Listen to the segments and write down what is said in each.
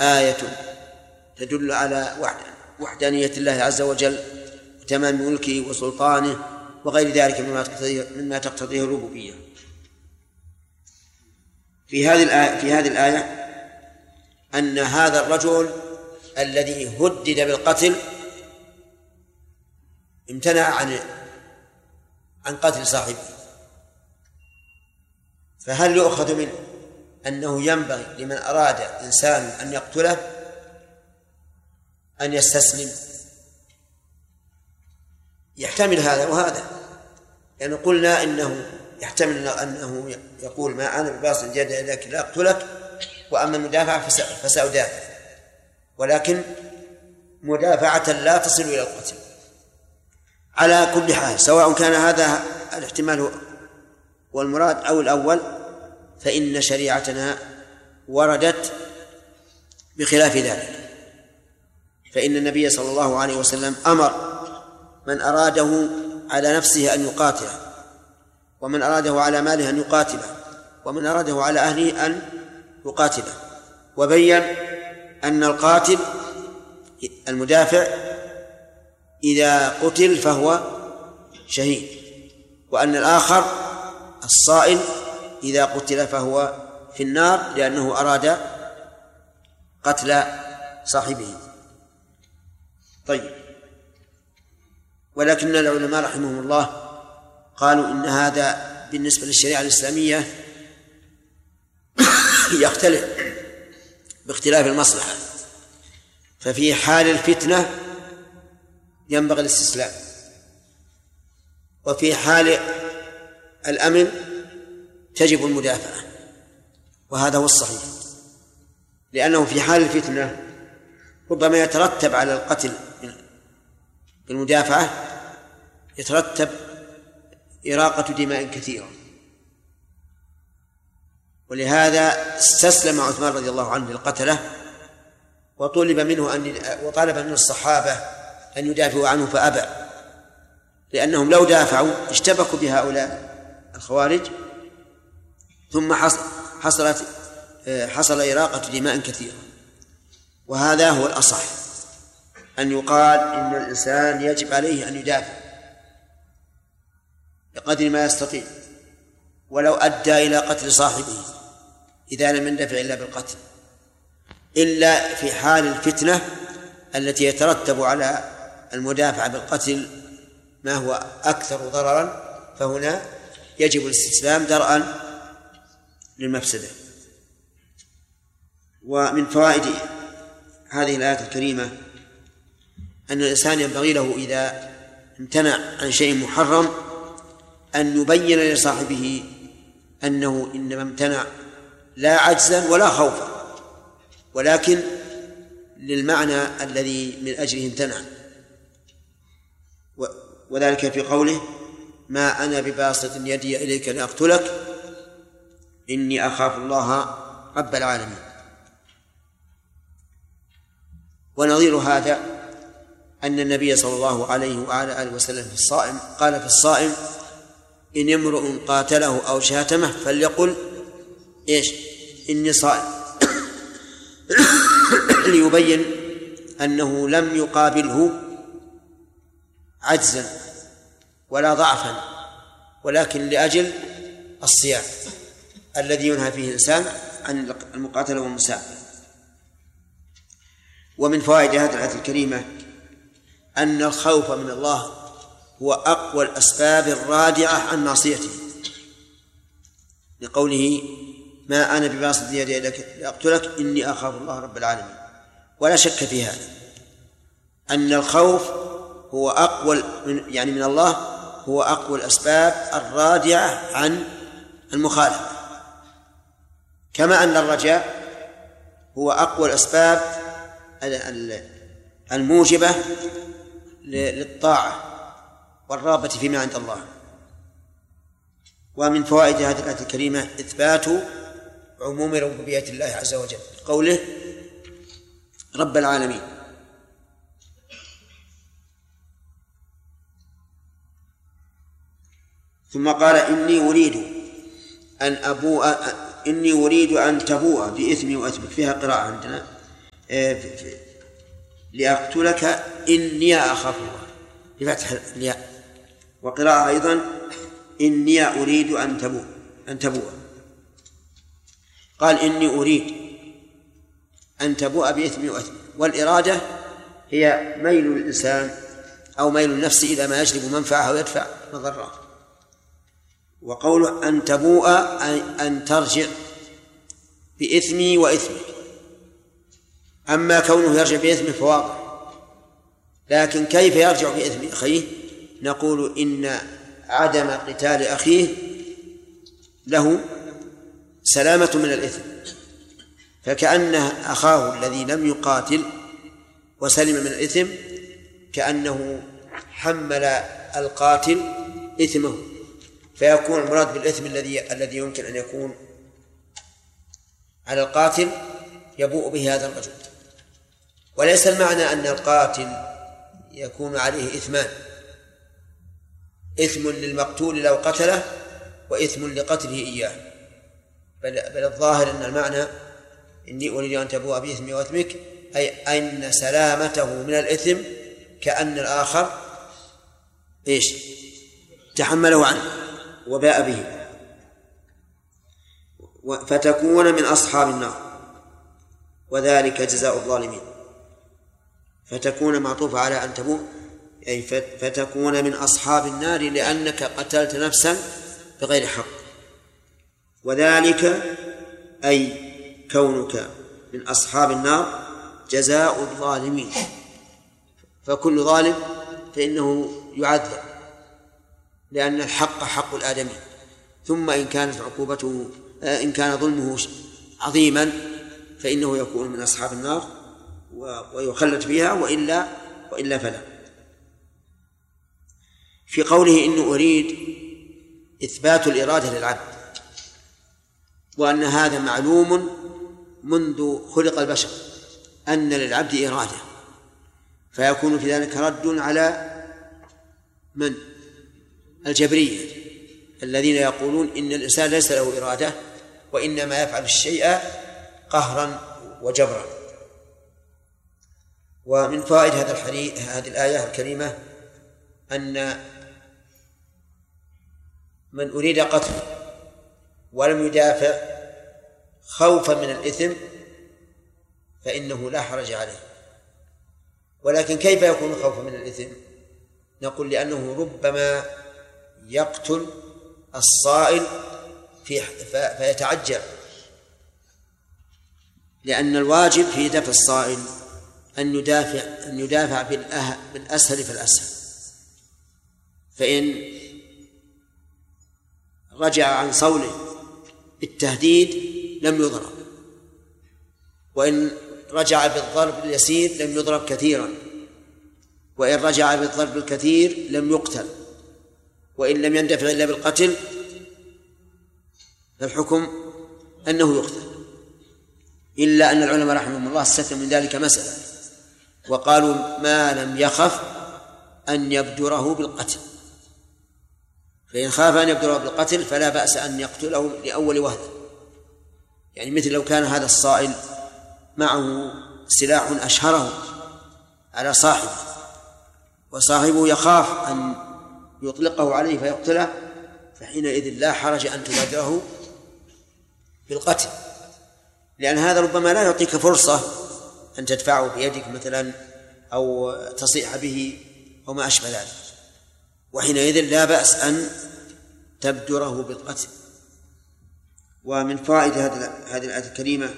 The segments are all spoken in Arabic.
آية تدل على وحدانية الله عز وجل وتمام ملكه وسلطانه وغير ذلك مما تقتضيه الربوبية. في هذه الآية أن هذا الرجل الذي هدد بالقتل امتنع عن قتل صاحبه، فهل يؤخذ منه أنه ينبغي لمن أراد إنسان أن يقتله أن يستسلم؟ يحتمل هذا وهذا، يعني قلنا إنه يحتمل أنه يقول ما أنا بباسط يدي إليك لا أقتلك، وأما المدافعة فسأدافع، ولكن مدافعة لا تصل إلى القتل. على كل حال سواء كان هذا الاحتمال والمراد أو الأول، فإن شريعتنا وردت بخلاف ذلك. فإن النبي صلى الله عليه وسلم أمر من أراده على نفسه أن يقاتله، ومن أراده على ماله أن يقاتله، ومن أراده على أهله أن يقاتله، وبين أن القاتل المدافع إذا قتل فهو شهيد، وأن الآخر الصائل إذا قتل فهو في النار لأنه أراد قتل صاحبه. طيب، ولكن العلماء رحمهم الله قالوا إن هذا بالنسبة للشريعة الإسلامية يختلف باختلاف المصلحة، ففي حال الفتنة ينبغي الاستسلام، وفي حال الأمن تجب المدافعة، وهذا هو الصحيح، لأنه في حال الفتنة ربما يترتب على القتل بالمدافعة يترتب إراقة دماء كثيرة، ولهذا استسلم عثمان رضي الله عنه للقتلة، وطلب منه وطلب من الصحابة أن يدافعوا عنه فأبى، لأنهم لو دافعوا اشتبكوا بهؤلاء الخوارج، ثم حصل إراقة دماء كثيرة. وهذا هو الأصح، أن يقال إن الإنسان يجب عليه أن يدافع بقدر ما يستطيع، ولو أدى إلى قتل صاحبه إذا لم يندفع إلا بالقتل، إلا في حال الفتنة التي يترتب على المدافع بالقتل ما هو أكثر ضررا، فهنا يجب الاستسلام درءا للمفسدة. ومن فوائد هذه الآية الكريمة أن الإنسان ينبغي له إذا امتنع عن شيء محرم أن يبين لصاحبه أنه إنما امتنع لا عجزا ولا خوفا، ولكن للمعنى الذي من أجله امتنع، وذلك في قوله ما أنا بباسط يدي إليك لأقتلك إني أخاف الله رب العالمين. ونظير هذا أن النبي صلى الله عليه وعلى آله وسلم في الصائم قال في الصائم إن امرؤ قاتله أو شاتمه فليقل إيش؟ إني صائم، ليبين أنه لم يقابله عجزا ولا ضعفا، ولكن لأجل الصيام الذي ينهى فيه الإنسان عن المقاتلة والمساعدة. ومن فوائد هذه الآية الكريمة أن الخوف من الله هو أقوى الأسباب الرادعة عن معصيته، لقوله ما أنا بباسط يدي لأقتلك إني أخاف الله رب العالمين. ولا شك في هذا أن الخوف هو أقوى من الله هو أقوى الأسباب الرادعة عن المخالفة، كما أن الرجاء هو أقوى الأسباب الموجبة للطاعة والرغبة فيما عند الله. ومن فوائد هذه الآية الكريمة إثبات عموم ربوبية الله عز وجل، قوله رب العالمين. ثم قال إني أريد أن تبوء بإثمي وإثمك، فيها قراءة عندنا لأقتلك إني أخاف الله بفتح الياء، وقراءة أيضا إني أريد أن تبوء. قال إني أريد أن تبوء بإثمي وإثمك، والإرادة هي ميل الإنسان أو ميل النفس إلى ما يجلب منفعة أو يدفع مضرة. وقوله أن تبوء أن ترجع بإثمي وإثمك. أما كونه يرجع بإثمه فواضح، لكن كيف يرجع بإثم أخيه؟ نقول إن عدم قتال أخيه له سلامة من الإثم، فكأن أخاه الذي لم يقاتل وسلم من الإثم كأنه حمل القاتل إثمه، فيكون المراد بالإثم الذي يمكن أن يكون على القاتل يبوء به هذا الرجل. وليس المعنى أن القاتل يكون عليه إثمان، إثم للمقتول لو قتله وإثم لقتله إياه، بل الظاهر أن المعنى إني أريد أن تبوء بإثمي وإثمك، أي أن سلامته من الإثم كأن الآخر تحمله عنه وباء به، فتكون من أصحاب النار وذلك جزاء الظالمين. فتكون معطوفة على أن تبوء، أي فتكون من أصحاب النار لأنك قتلت نفسا بغير حق، وذلك أي كونك من أصحاب النار جزاء الظالمين. فكل ظالم فإنه يعذب، لأن الحق حق الآدمي، ثم إن كانت عقوبته إن كان ظلمه عظيما فإنه يكون من أصحاب النار ويخلد فيها، وإلا فلا. في قوله إن أريد إثبات الإرادة للعبد، وأن هذا معلوم منذ خلق البشر أن للعبد إرادة، فيكون في ذلك رد على من؟ الجبرية الذين يقولون إن الإنسان ليس له إرادة وإنما يفعل الشيء قهرا وجبرا. ومن فوائد هذه الآية الكريمة أن من أريد قتله ولم يدافع خوفا من الإثم فإنه لا حرج عليه. ولكن كيف يكون خوفا من الإثم؟ نقول لأنه ربما يقتل الصائل فيتعجل، لأن الواجب في دفع الصائل أن يدافع بالأسهل فالأسهل، فإن رجع عن صوله بالتهديد لم يضرب، وإن رجع بالضرب اليسير لم يضرب كثيرا، وإن رجع بالضرب الكثير لم يقتل، وإن لم يندفع إلا بالقتل فالحكم أنه يقتل. إلا أن العلماء رحمهم الله استثنوا من ذلك مسألة، وقالوا ما لم يخف أن يبدره بالقتل، فإن خاف أن يبدره بالقتل فلا بأس أن يقتله لأول وهلة. يعني مثل لو كان هذا الصائل معه سلاح أشهره على صاحبه وصاحبه يخاف أن يطلقه عليه فيقتله، فحينئذ لا حرج أن تبادره بالقتل، لأن هذا ربما لا يعطيك فرصة أن تدفعه بيدك مثلا أو تصيح به أو ما أشبه ذلك، وحينئذ لا بأس أن تبدره بالقتل. ومن فوائد هذه الآية الكريمة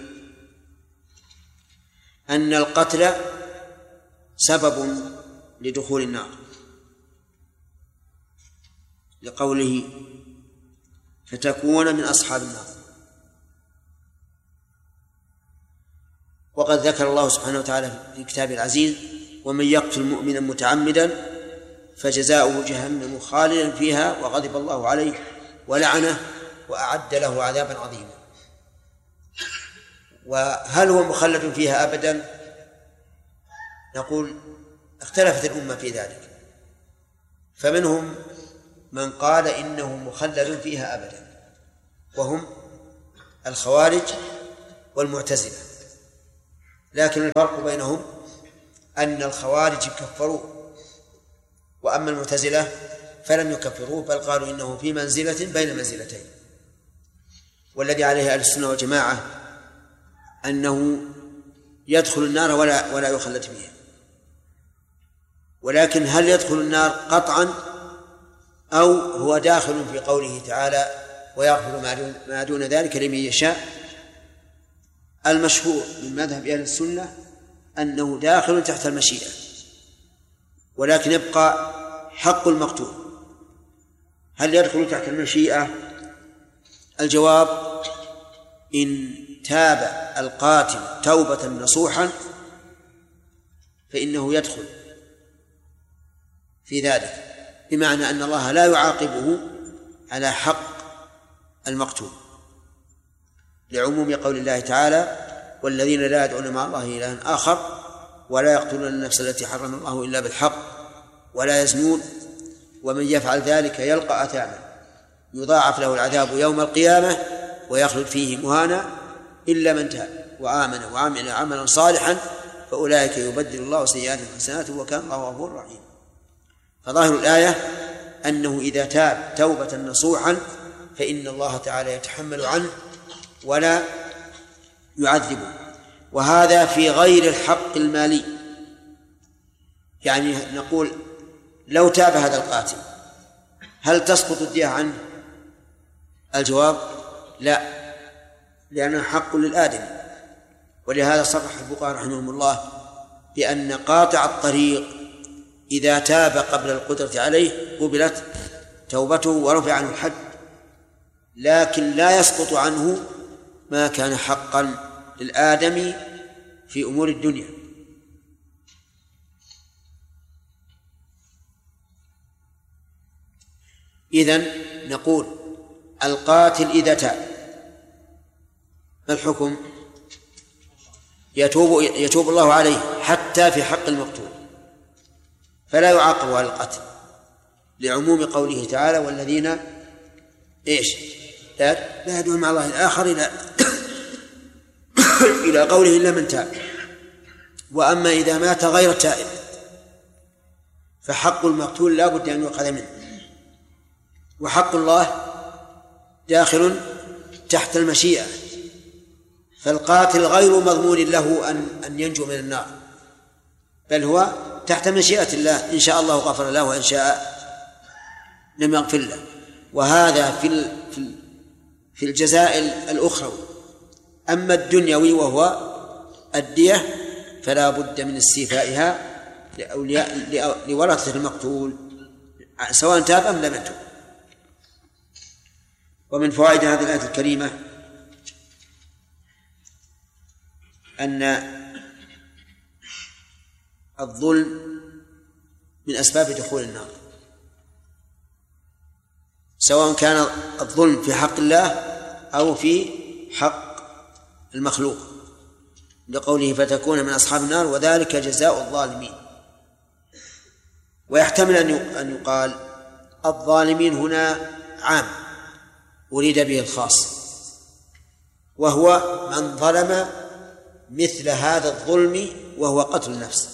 أن القتل سبب لدخول النار، لقوله فتكون من أصحاب النار. وقد ذكر الله سبحانه وتعالى في كتابه العزيز ومن يقتل مؤمنا متعمدا فجزاؤه جهنم خالدا فيها وغضب الله عليه ولعنه وأعد له عذابا عظيما. وهل هو مخلد فيها أبدا؟ نقول اختلفت الأمة في ذلك، فمنهم من قال إنه مخلد فيها أبدا، وهم الخوارج والمعتزلة، لكن الفرق بينهم أن الخوارج كفروه، وأما المعتزلة فلم يكفروه، بل قالوا إنه في منزلة بين منزلتين. والذي عليه أهل السنة والجماعة أنه يدخل النار ولا يخلد فيها. ولكن هل يدخل النار قطعا أو هو داخل في قوله تعالى ويغفر ما دون ذلك لمن يشاء؟ المشهور من مذهب أهل السنة أنه داخل تحت المشيئة، ولكن يبقى حق المقتول. هل يدخل تحت المشيئة؟ الجواب: إن تاب القاتل توبة نصوحا فإنه يدخل في ذلك، بمعنى أن الله لا يعاقبه على حق المقتول، لعموم قول الله تعالى: والذين لا يدعون مع الله إلها آخر ولا يقتلون النفس التي حرم الله إلا بالحق ولا يزنون ومن يفعل ذلك يلقى أثاما يضاعف له العذاب يوم القيامة ويخلد فيه مهانا إلا من تاب وآمن وعمل عملا صالحا فأولئك يبدل الله سيئاتهم حسنات وكان الله غفورا رحيما. فظاهر الآية أنه إذا تاب توبة نصوحا فإن الله تعالى يتحمل عنه ولا يعذبه، وهذا في غير الحق المالي. يعني نقول لو تاب هذا القاتل هل تسقط الدية عنه؟ الجواب: لا، لأنه حق للآدم. ولهذا صرح الفقهاء رحمهم الله بأن قاطع الطريق إذا تاب قبل القدرة عليه قبلت توبته ورفع عنه الحد، لكن لا يسقط عنه ما كان حقا للآدم في أمور الدنيا. إذن نقول القاتل إذا تاب ما الحكم؟ يتوب الله عليه حتى في حق المقتول، فلا يعاقب على القتل، لعموم قوله تعالى: والذين لا يدعون مع الله الآخر إلى قوله إلا من تاب. وأما إذا مات غير تائب فحق المقتول لا بد أن يؤخذ منه، وحق الله داخل تحت المشيئة، فالقاتل غير مضمون له أن ينجو من النار، بل هو تحت مشيئة الله، إن شاء الله غفر له وإن شاء لم يغفر له. وهذا في الجزاء الأخروي. أما الدنيوي وهو الدية فلا بد من استيفائها لورثة المقتول سواء تاب أم لم يتب. ومن فوائد هذه الآية الكريمة أن الظلم من أسباب دخول النار، سواء كان الظلم في حق الله أو في حق المخلوق، لقوله: فتكون من أصحاب النار وذلك جزاء الظالمين. ويحتمل أن يقال الظالمين هنا عام أريد به الخاص، وهو من ظلم مثل هذا الظلم وهو قتل النفس،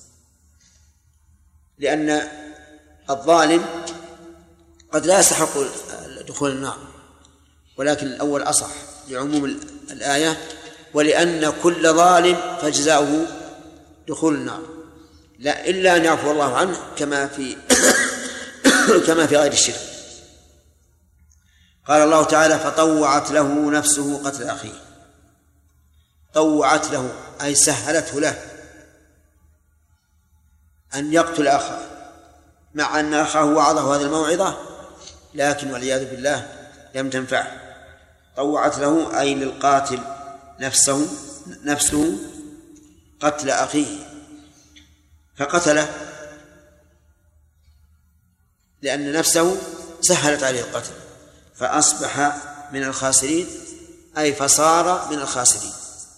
لأن الظالم قد لا يستحق دخول النار، ولكن الأول أصح لعموم الآية، ولأن كل ظالم فجزاؤه دخول النار، لا إلا أن يعفو الله عنه كما في غير الشرك. قال الله تعالى: فطوعت له نفسه قتل أخيه. طوعت له أي سهلته له أن يقتل أخاه، مع أن أخاه وعظه هذه الموعظة لكن والعياذ بالله لم تنفعه. طوعت له أي للقاتل نفسه قتل أخيه فقتله، لأن نفسه سهلت عليه القتل، فأصبح من الخاسرين، أي فصار من الخاسرين.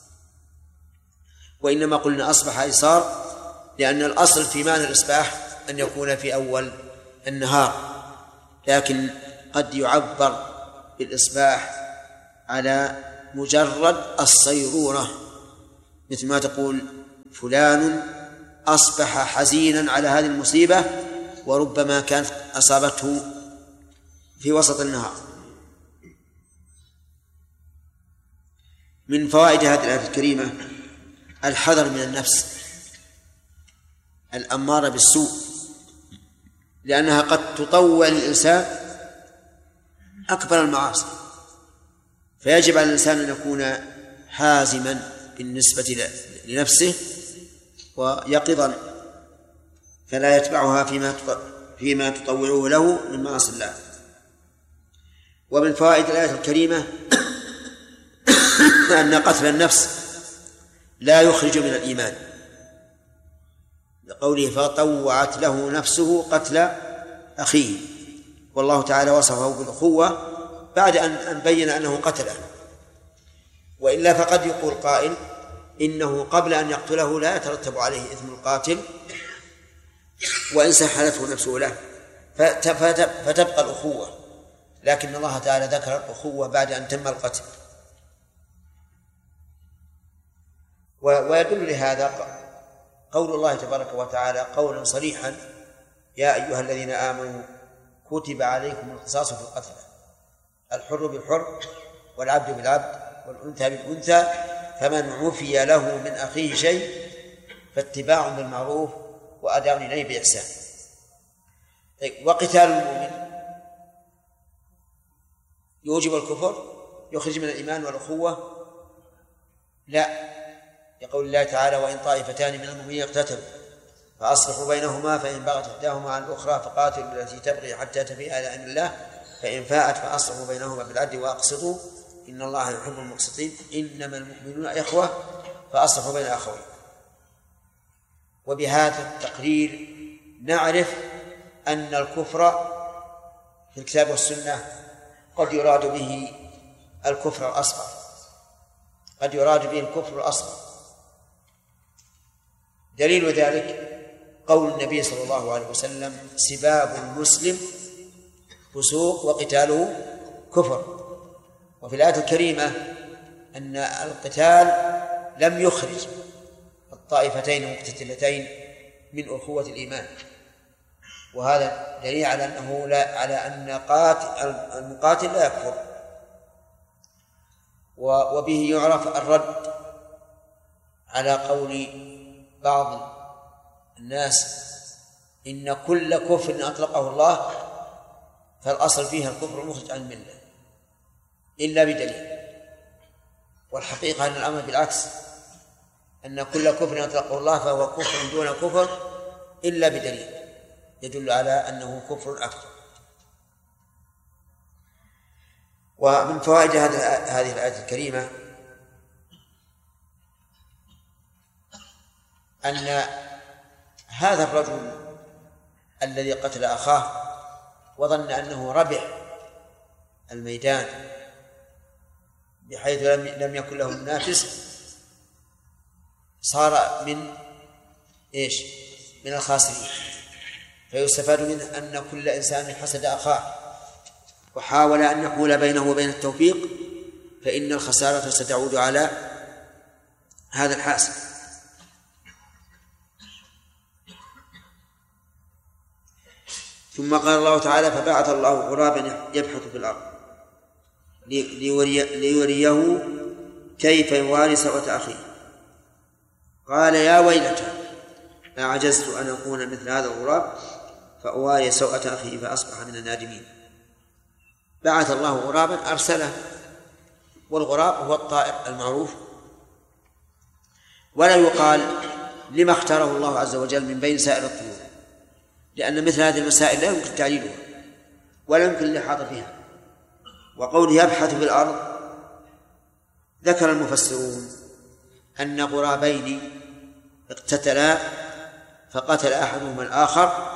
وإنما قلنا أصبح أي صار، لأن الأصل في معنى الإصباح أن يكون في أول النهار، لكن قد يعبر بالإصباح على مجرد الصيرورة، مثل ما تقول فلان أصبح حزينا على هذه المصيبة وربما كانت أصابته في وسط النهار. من فوائد هذه الآية الكريمة الحذر من النفس الأمارة بالسوء، لأنها قد تطوع الإنسان أكبر المعاصي، فيجب على الإنسان أن يكون حازما بالنسبة لنفسه ويقظا، فلا يتبعها فيما تطوعه له من معاصي الله. ومن فوائد الآية الكريمة أن قتل النفس لا يخرج من الإيمان، لقوله فطوعت له نفسه قتل أخيه، والله تعالى وصفه بالأخوة بعد أن بين أنه قتله. وإلا فقد يقول قائل إنه قبل أن يقتله لا يترتب عليه إثم القاتل وإن سحلته نفسه له، فتبقى الأخوة، لكن الله تعالى ذكر الأخوة بعد أن تم القتل. ويدل لهذا قول الله تبارك وتعالى قولا صريحا: يا أيها الذين آمنوا كتب عليكم القصاص في القتلى، الحر بالحر والعبد بالعبد والأنثى بالأنثى، فمن عفي له من أخيه شيء فاتباع بالمعروف وأداء إليه بإحسان. وقتال المؤمن يوجب الكفر، يخرج من الإيمان والأخوة؟ لا، يقول الله تعالى: وإن طائفتان من المؤمنين اقتتلوا فأصلحوا بينهما فإن بغت إحداهما على الأخرى فقاتلوا التي تبغي حتى تفيء إلى أمر الله فإن فاءت فأصلحوا بينهما بالعدل وأقسطوا إن الله يحب المقسطين إنما المؤمنون إخوة فأصلحوا بين أخوين. وبهذا التقرير نعرف أن الكفر في الكتاب والسنة قد يراد به الكفر الأصغر، قد يراد به الكفر الأصغر. دليل ذلك قول النبي صلى الله عليه وسلم: سباب المسلم فسوق وقتاله كفر. وفي الآية الكريمة أن القتال لم يخرج الطائفتين المقتتلتين من أخوة الإيمان، وهذا دليل على أنه على أن المقاتل لا يكفر. وبه يعرف الرد على قول بعض الناس إن كل كفر أطلقه الله فالأصل فيها الكفر المخرج عن الملة إلا بدليل. والحقيقة أن الأمر بالعكس، أن كل كفر أطلقه الله فهو كفر دون كفر إلا بدليل يدل على أنه كفر أكبر. ومن فوائد هذه الآية الكريمة أن هذا الرجل الذي قتل أخاه وظن أنه ربح الميدان بحيث لم يكن له منافس صار من من الخاسرين. فيستفاد منه أن كل إنسان حسد أخاه وحاول أن يحول بينه وبين التوفيق فإن الخسارة ستعود على هذا الحاسد. ثم قال الله تعالى: فبعث الله غرابا يبحث في الأرض ليريه كيف يواري سوءة أخيه قال يا ويلتى أعجزت أن أكون مثل هذا الغراب فأواري سوءة أخيه فأصبح من النادمين. بعث الله غرابا أرسله، والغراب هو الطائر المعروف، ولا يقال لما اختاره الله عز وجل من بين سائر الطيور، لأن مثل هذه المسائل لا يمكن تعليلها ولا يمكن الإحاطة بها. وقوله يبحث في الأرض ذكر المفسرون أن غرابين اقتتلا فقتل أحدهما الآخر،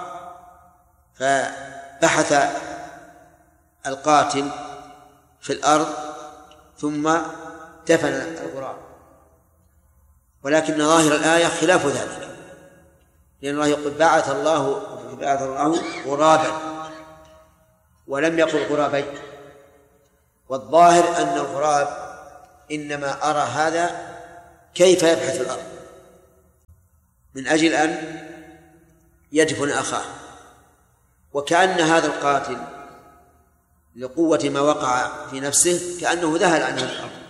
فبحث القاتل في الأرض ثم دفن الغراب، ولكن ظاهر الآية خلاف ذلك، لأن الله يقول بعث الله غرابا ولم يقل غرابين، والظاهر أن الغراب إنما أرى هذا كيف يبحث في الأرض من أجل أن يدفن أخاه، وكأن هذا القاتل لقوة ما وقع في نفسه كأنه ذهل عن هذه الأرض،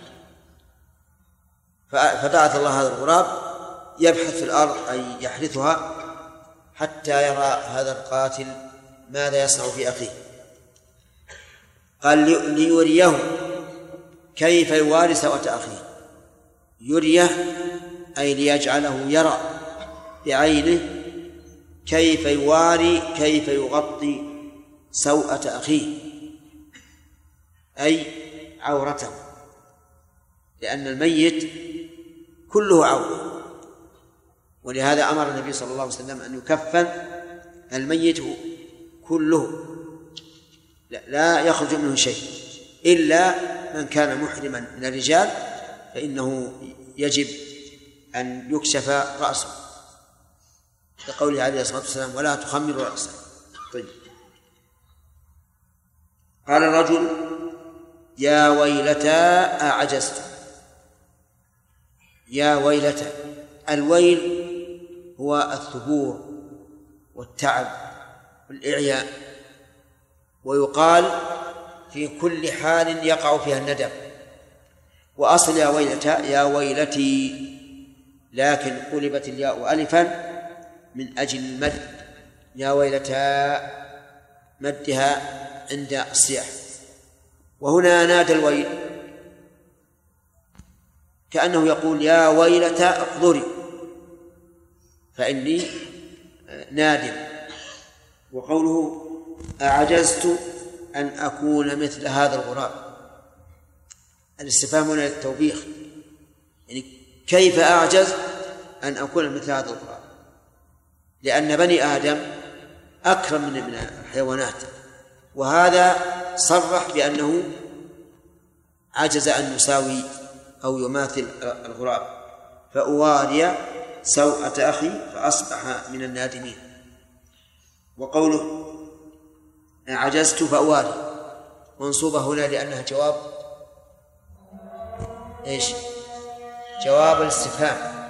فبعث الله هذا الغراب يبحث في الأرض أي يحرثها حتى يرى هذا القاتل ماذا يصنع في أخيه. قال ليريه كيف يواري سوءة أخيه، يريه أي ليجعله يرى بعينه كيف يواري، كيف يغطي سوءة أخيه أي عورته، لأن الميت كله عورة، ولهذا أمر النبي صلى الله عليه وسلم أن يكفن الميت كله لا يخرج منه شيء إلا من كان محرما من الرجال، فإنه يجب أن يكشف رأسه لقوله عليه الصلاة والسلام ولا تخمر رأسه. طيب. قال الرجل يا ويلتى أعجزت. يا ويلتى، الويل هو الثبور والتعب والإعياء، ويقال في كل حال يقع فيها الندم. وأصل يا ويلتى يا ويلتي، لكن قلبت الياء ألفا من أجل المد، يا ويلتى مدها عند الصياح. وهنا نادى الويل كأنه يقول يا ويلتى احضري فإني نادم. وقوله أعجزت أن أكون مثل هذا الغراب، الاستفهام هنا للتوبيخ، يعني كيف أعجز أن أكون مثل هذا الغراب، لأن بني آدم أكرم من الحيوانات، وهذا صرح بأنه عجز أن يساوي أو يماثل الغراب، فأواري سوءة أخي فأصبح من النادمين. وقوله عجزت فأواري منصوبة هنا لأنها جواب إيش؟ جواب الاستفهام،